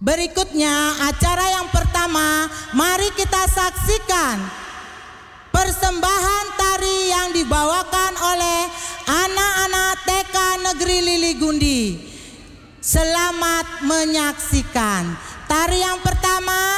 Berikutnya acara yang pertama, mari kita saksikan persembahan tari yang dibawakan oleh anak-anak TK Negeri Lili Gundi. Selamat menyaksikan. Tari yang pertama